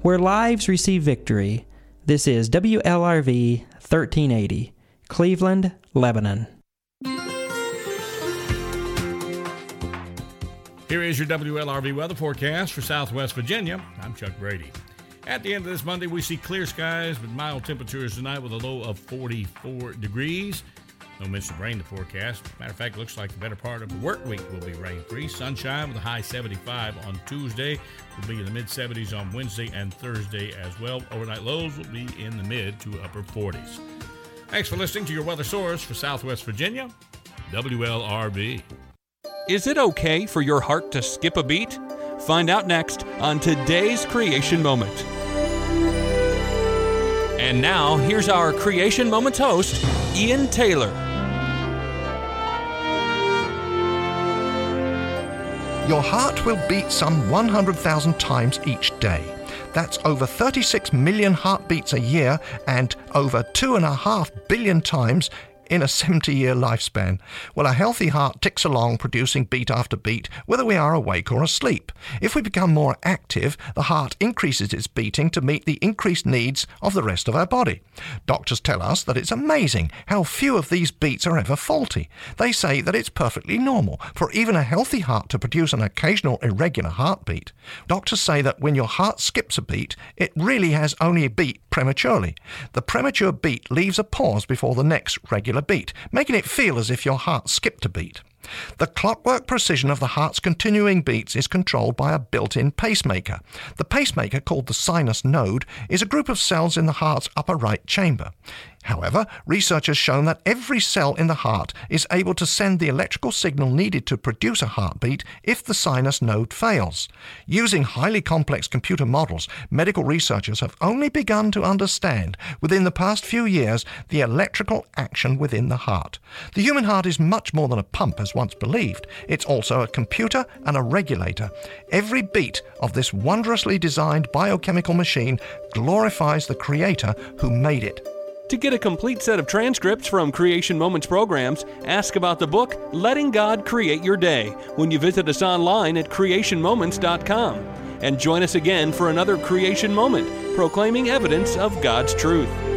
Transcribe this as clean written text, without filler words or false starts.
where lives receive victory. This is WLRV 1380, Cleveland, Lebanon. Here is your WLRV weather forecast for Southwest Virginia. I'm Chuck Brady. At the end of this Monday, we see clear skies with mild temperatures tonight with a low of 44 degrees. No mention of rain to forecast. Matter of fact, it looks like the better part of the work week will be rain-free. Sunshine with a high 75 on Tuesday. Will be in the mid-70s on Wednesday and Thursday as well. Overnight lows will be in the mid to upper 40s. Thanks for listening to your weather source for Southwest Virginia, WLRV. Is it okay for your heart to skip a beat? Find out next on today's Creation Moment. And now, here's our Creation Moments host, Ian Taylor. Your heart will beat some 100,000 times each day. That's over 36 million heartbeats a year and over 2.5 billion times in a 70-year lifespan. Well, a healthy heart ticks along producing beat after beat, whether we are awake or asleep. If we become more active, the heart increases its beating to meet the increased needs of the rest of our body. Doctors tell us that it's amazing how few of these beats are ever faulty. They say that it's perfectly normal for even a healthy heart to produce an occasional irregular heartbeat. Doctors say that when your heart skips a beat, it really has only beat prematurely. The premature beat leaves a pause before the next regular beat, making it feel as if your heart skipped a beat. The clockwork precision of the heart's continuing beats is controlled by a built-in pacemaker. The pacemaker, called the sinus node, is a group of cells in the heart's upper right chamber. However, research has shown that every cell in the heart is able to send the electrical signal needed to produce a heartbeat if the sinus node fails. Using highly complex computer models, medical researchers have only begun to understand, within the past few years, the electrical action within the heart. The human heart is much more than a pump, as once believed. It's also a computer and a regulator. Every beat of this wondrously designed biochemical machine glorifies the Creator who made it. To get a complete set of transcripts from Creation Moments programs, ask about the book Letting God Create Your Day when you visit us online at creationmoments.com. And join us again for another Creation Moment, proclaiming evidence of God's truth.